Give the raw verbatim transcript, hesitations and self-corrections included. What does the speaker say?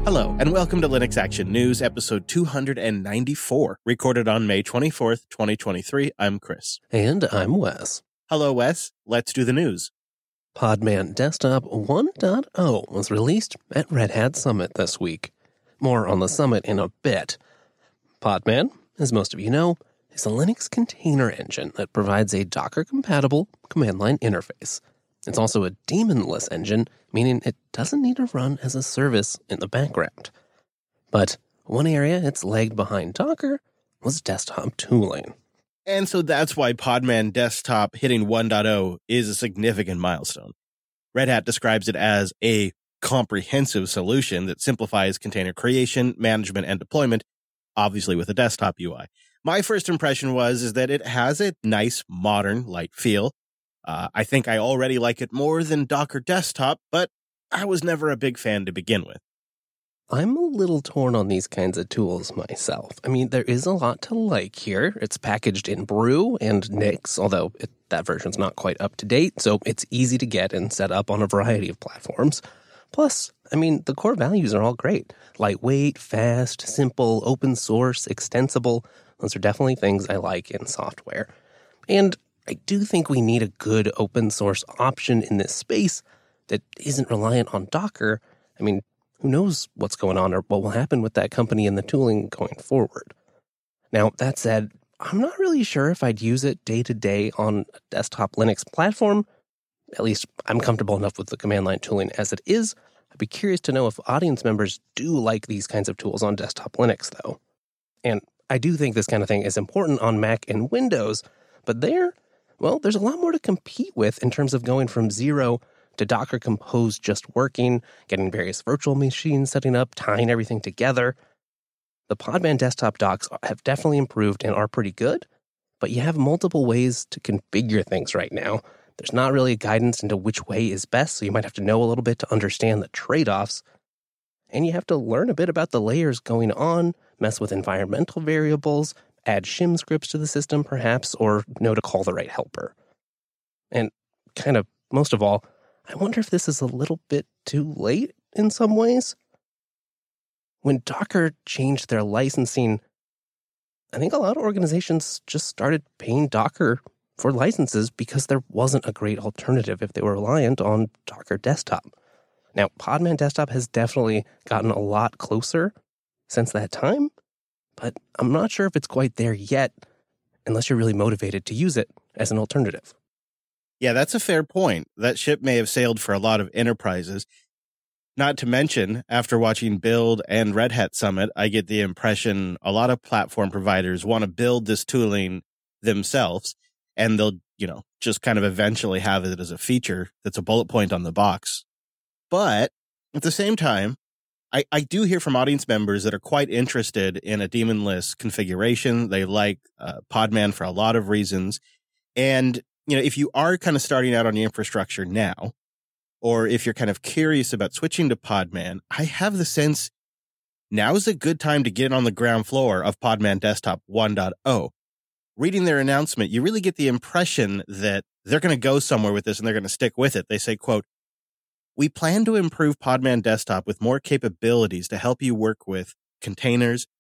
Hello, and welcome to Linux Action News, episode two hundred ninety-four, recorded on May twenty-fourth, twenty twenty-three. I'm Chris. And I'm Wes. Hello, Wes. Let's do the news. Podman Desktop one point oh was released at Red Hat Summit this week. More on the summit in a bit. Podman, as most of you know, is a Linux container engine that provides a Docker-compatible command-line interface. It's also a daemonless engine, meaning it doesn't need to run as a service in the background. But one area it's lagged behind Docker was desktop tooling. And so that's why Podman Desktop hitting one point oh is a significant milestone. Red Hat describes it as a comprehensive solution that simplifies container creation, management, and deployment, obviously with a desktop U I. My first impression was is that it has a nice, modern, light feel. Uh, I think I already like it more than Docker Desktop, but I was never a big fan to begin with. I'm a little torn on these kinds of tools myself. I mean, there is a lot to like here. It's packaged in Brew and Nix, although it, that version's not quite up to date, so it's easy to get and set up on a variety of platforms. Plus, I mean, the core values are all great. Lightweight, fast, simple, open source, extensible. Those are definitely things I like in software. And I do think we need a good open source option in this space that isn't reliant on Docker. I mean, who knows what's going on or what will happen with that company and the tooling going forward. Now, that said, I'm not really sure if I'd use it day to day on a desktop Linux platform. At least I'm comfortable enough with the command line tooling as it is. I'd be curious to know if audience members do like these kinds of tools on desktop Linux, though. And I do think this kind of thing is important on Mac and Windows, but there, well, there's a lot more to compete with in terms of going from zero to Docker Compose just working, getting various virtual machines setting up, tying everything together. The Podman desktop docs have definitely improved and are pretty good, but you have multiple ways to configure things right now. There's not really guidance into which way is best, so you might have to know a little bit to understand the trade-offs. And you have to learn a bit about the layers going on, mess with environmental variables, add shim scripts to the system perhaps, or know to call the right helper. And kind of most of all, I wonder if this is a little bit too late in some ways. When Docker changed their licensing, I think a lot of organizations just started paying Docker for licenses because there wasn't a great alternative if they were reliant on Docker Desktop. Now, Podman Desktop has definitely gotten a lot closer since that time, but I'm not sure if it's quite there yet unless you're really motivated to use it as an alternative. Yeah, that's a fair point. That ship may have sailed for a lot of enterprises. Not to mention, after watching Build and Red Hat Summit, I get the impression a lot of platform providers want to build this tooling themselves, and they'll, you know, just kind of eventually have it as a feature that's a bullet point on the box. But at the same time, I, I do hear from audience members that are quite interested in a daemonless configuration. They like uh, Podman for a lot of reasons. And, you know, if you are kind of starting out on the infrastructure now, or if you're kind of curious about switching to Podman, I have the sense now is a good time to get on the ground floor of Podman Desktop one point oh. Reading their announcement, you really get the impression that they're going to go somewhere with this and they're going to stick with it. They say, quote, "We plan to improve Podman Desktop with more capabilities to help you work with containers,